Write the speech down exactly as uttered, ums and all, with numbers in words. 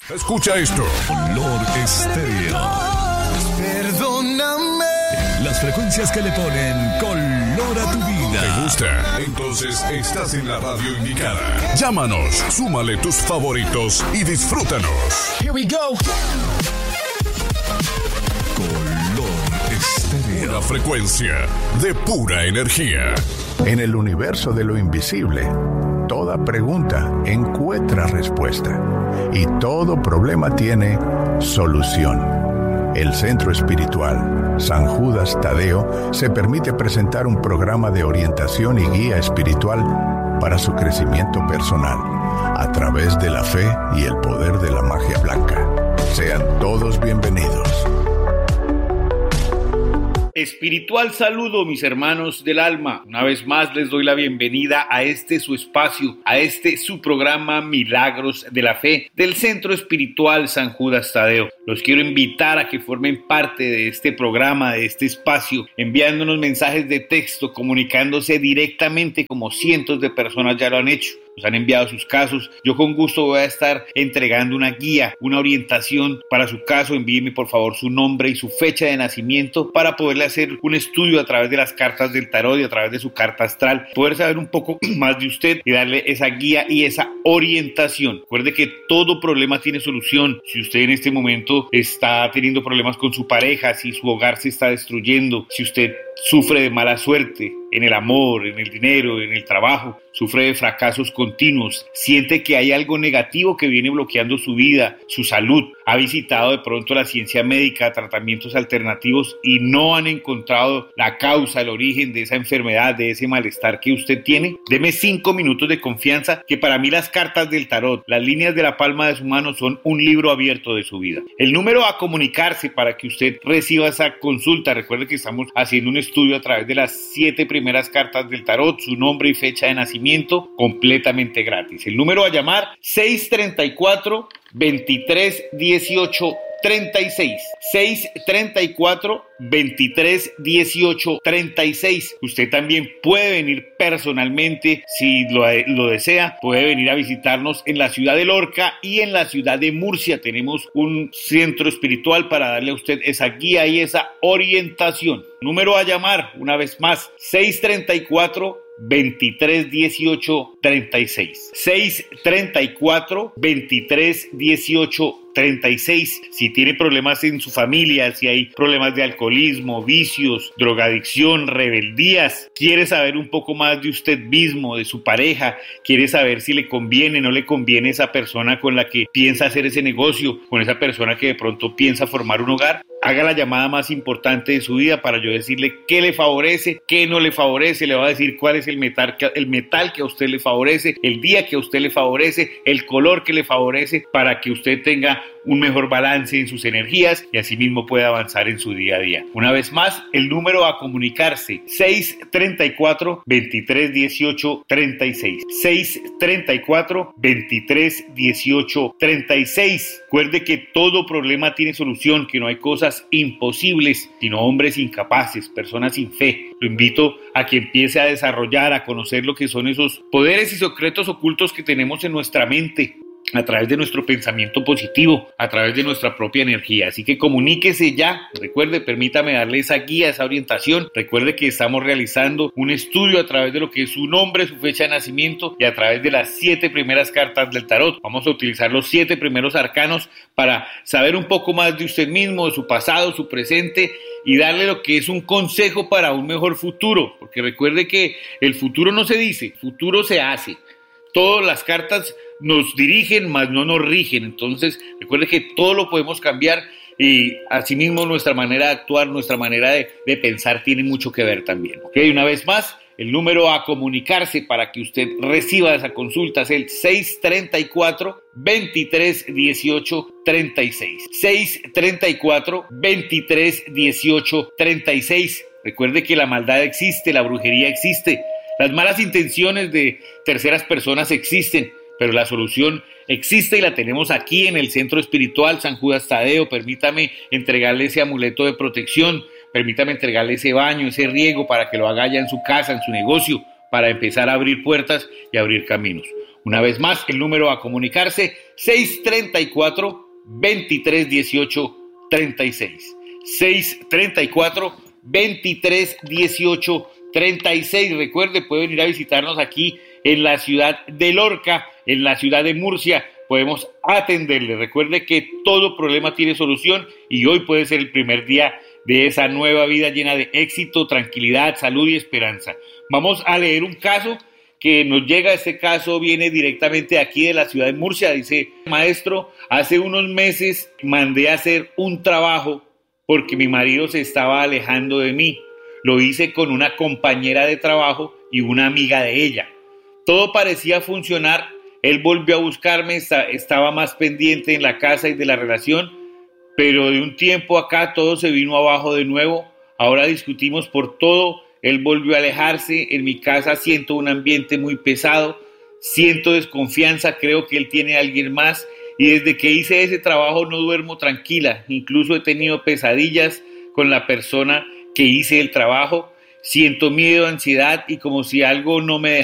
Escucha esto. Olor Estéreo. Perdóname. Las frecuencias que le ponen color a tu vida. ¿Te gusta? Entonces estás en la radio indicada. Llámanos, súmale tus favoritos y disfrútanos. Here we go. Color Estéreo. Una frecuencia de pura energía. En el universo de lo invisible, toda pregunta encuentra respuesta y todo problema tiene solución. El Centro Espiritual San Judas Tadeo se permite presentar un programa de orientación y guía espiritual para su crecimiento personal a través de la fe y el poder de la magia blanca. Sean todos bienvenidos. Espiritual saludo, mis hermanos del alma. Una vez más les doy la bienvenida a este su espacio, a este su programa Milagros de la Fe del Centro Espiritual San Judas Tadeo. Los quiero invitar a que formen parte de este programa, de este espacio, enviándonos mensajes de texto, comunicándose directamente como cientos de personas ya lo han hecho. Nos han enviado sus casos. Yo con gusto voy a estar entregando una guía, una orientación para su caso. Envíeme por favor su nombre y su fecha de nacimiento para poderle hacer un estudio a través de las cartas del tarot y a través de su carta astral, poder saber un poco más de usted y darle esa guía y esa orientación. Recuerde que todo problema tiene solución. Si usted en este momento está teniendo problemas con su pareja, si su hogar se está destruyendo, si usted sufre de mala suerte en el amor, en el dinero, en el trabajo, sufre de fracasos continuos, siente que hay algo negativo que viene bloqueando su vida, su salud, ha visitado de pronto la ciencia médica, tratamientos alternativos y no han encontrado la causa, el origen de esa enfermedad, de ese malestar que usted tiene, deme cinco minutos de confianza, que para mí las cartas del tarot, las líneas de la palma de su mano son un libro abierto de su vida. El número a comunicarse para que usted reciba esa consulta, recuerde que estamos haciendo un estudio a través de las siete primeras cartas del tarot, su nombre y fecha de nacimiento, completamente gratis. El número a llamar seis treinta y cuatro, veintitrés dieciocho treinta y seis, seis treinta y cuatro, veintitrés dieciocho treinta y seis. Usted también puede venir personalmente si lo, lo desea, puede venir a visitarnos en la ciudad de Lorca y en la ciudad de Murcia. Tenemos un centro espiritual para darle a usted esa guía y esa orientación. Número a llamar, una vez más, seis treinta y cuatro, veintitrés dieciocho treinta y seis, seis treinta y cuatro, veintitrés dieciocho treinta y seis. Si tiene problemas en su familia, si hay problemas de alcoholismo, vicios, drogadicción, rebeldías, quiere saber un poco más de usted mismo, de su pareja, quiere saber si le conviene, no le conviene esa persona con la que piensa hacer ese negocio, con esa persona que de pronto piensa formar un hogar, haga la llamada más importante de su vida para yo decirle qué le favorece, qué no le favorece, le va a decir cuál es el metal, el metal que a usted le favorece, el día que a usted le favorece, el color que le favorece, para que usted tenga un mejor balance en sus energías y asimismo pueda avanzar en su día a día. Una vez más, el número a comunicarse, seis treinta y cuatro, veintitrés dieciocho treinta y seis, seis treinta y cuatro, veintitrés dieciocho treinta y seis. Recuerde que todo problema tiene solución, que no hay cosas imposibles, sino hombres incapaces, personas sin fe. Lo invito a que empiece a desarrollar, a conocer lo que son esos poderes y secretos ocultos que tenemos en nuestra mente, a través de nuestro pensamiento positivo, a través de nuestra propia energía. Así que comuníquese ya. Recuerde, permítame darle esa guía, esa orientación. Recuerde que estamos realizando un estudio a través de lo que es su nombre, su fecha de nacimiento y a través de las siete primeras cartas del tarot. Vamos a utilizar los siete primeros arcanos para saber un poco más de usted mismo, de su pasado, su presente, y darle lo que es un consejo para un mejor futuro. Porque recuerde que el futuro no se dice, el futuro se hace. Todas las cartas nos dirigen, mas no nos rigen. Entonces, recuerde que todo lo podemos cambiar y asimismo nuestra manera de actuar, nuestra manera de, de pensar tiene mucho que ver también. ¿Ok? Una vez más, el número a comunicarse para que usted reciba esa consulta es el seis treinta y cuatro, veintitrés dieciocho treinta y seis. seis treinta y cuatro, veintitrés dieciocho treinta y seis. Recuerde que la maldad existe, la brujería existe, las malas intenciones de terceras personas existen, pero la solución existe y la tenemos aquí en el Centro Espiritual San Judas Tadeo. Permítame entregarle ese amuleto de protección, permítame entregarle ese baño, ese riego para que lo haga allá en su casa, en su negocio, para empezar a abrir puertas y abrir caminos. Una vez más, el número a comunicarse, seis tres cuatro, dos tres uno ocho, tres seis. seis tres cuatro, dos tres uno ocho, tres seis. Recuerde, puede venir a visitarnos aquí en la ciudad de Lorca, en la ciudad de Murcia. Podemos atenderle. Recuerde que todo problema tiene solución y hoy puede ser el primer día de esa nueva vida llena de éxito, tranquilidad, salud y esperanza. Vamos a leer un caso que nos llega. Este caso viene directamente aquí de la ciudad de Murcia. Dice: maestro, hace unos meses mandé a hacer un trabajo porque mi marido se estaba alejando de mí. Lo hice con una compañera de trabajo y una amiga de ella. Todo parecía funcionar. Él volvió a buscarme, estaba más pendiente en la casa y de la relación, pero de un tiempo acá todo se vino abajo de nuevo. Ahora discutimos por todo. Él volvió a alejarse. En mi casa siento un ambiente muy pesado, siento desconfianza, creo que él tiene a alguien más, y desde que hice ese trabajo no duermo tranquila. Incluso he tenido pesadillas con la persona que hice el trabajo. Siento miedo, ansiedad y como si algo no me